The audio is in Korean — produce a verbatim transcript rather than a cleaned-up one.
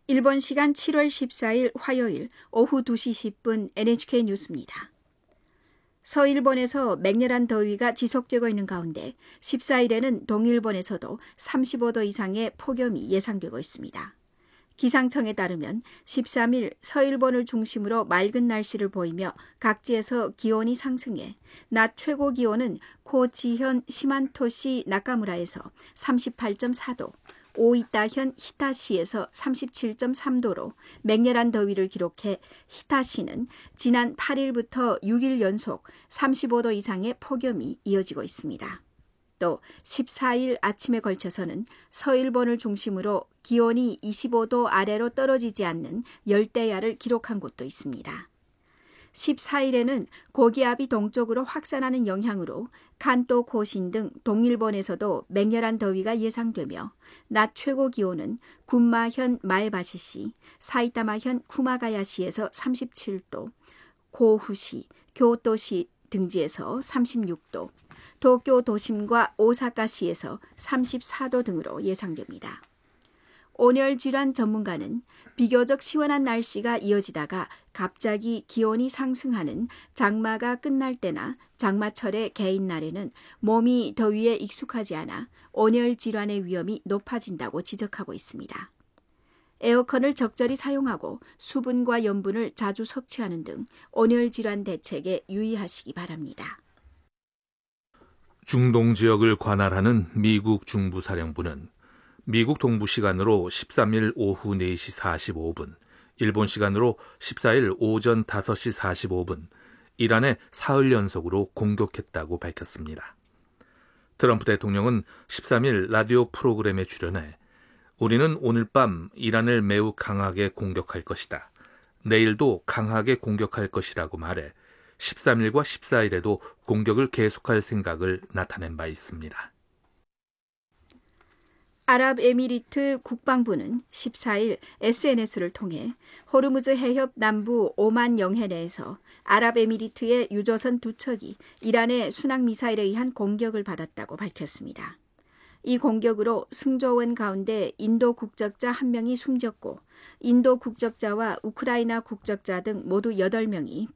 일본 시간 칠월 십사일 화요일 오후 두 시 십 분 엔에이치케이 뉴스입니다. 서일본에서 맹렬한 더위가 지속되고 있는 가운데 십사일에는 동일본에서도 삼십오 도 이상의 폭염이 예상되고 있습니다. 기상청에 따르면 십삼일 서일본을 중심으로 맑은 날씨를 보이며 각지에서 기온이 상승해 낮 최고 기온은 코치현 시만토시 나카무라에서 삼십팔 점 사 도, 오이타현 히타시에서 삼십칠 점 삼 도로 맹렬한 더위를 기록해 히타시는 지난 팔일부터 육일 연속 삼십오 도 이상의 폭염이 이어지고 있습니다. 또 십사일 아침에 걸쳐서는 서일본을 중심으로 기온이 이십오 도 아래로 떨어지지 않는 열대야를 기록한 곳도 있습니다. 십사일에는 고기압이 동쪽으로 확산하는 영향으로 칸토 고신 등 동일본에서도 맹렬한 더위가 예상되며 낮 최고 기온은 군마현 마에바시시, 사이타마현 쿠마가야시에서 삼십칠 도, 고후시, 교토시 등지에서 삼십육 도, 도쿄 도심과 오사카시에서 삼십사 도 등으로 예상됩니다. 온열 질환 전문가는 비교적 시원한 날씨가 이어지다가 갑자기 기온이 상승하는 장마가 끝날 때나 장마철의 개인 날에는 몸이 더위에 익숙하지 않아 온열 질환의 위험이 높아진다고 지적하고 있습니다. 에어컨을 적절히 사용하고 수분과 염분을 자주 섭취하는 등 온열 질환 대책에 유의하시기 바랍니다. 중동 지역을 관할하는 미국 중부사령부는 미국 동부 시간으로 십삼일 오후 네 시 사십오 분, 일본 시간으로 십사일 오전 다섯 시 사십오 분, 이란에 사흘 연속으로 공격했다고 밝혔습니다. 트럼프 대통령은 십삼일 라디오 프로그램에 출연해 우리는 오늘 밤 이란을 매우 강하게 공격할 것이다. 내일도 강하게 공격할 것이라고 말해 십삼일과 십사일에도 공격을 계속할 생각을 나타낸 바 있습니다. 아랍에미리트 국방부는 십사일 에스엔에스를 통해 호르무즈 해협 남부 오만 영해 내에서 아랍에미리트의 유조선 두 척이 이란의 순항미사일에 의한 공격을 받았다고 밝혔습니다. 이 공격으로 승조원 가운데 인도 국적자 한 명이 숨졌고 인도 국적자와 우크라이나 국적자 등 모두 여덟 명이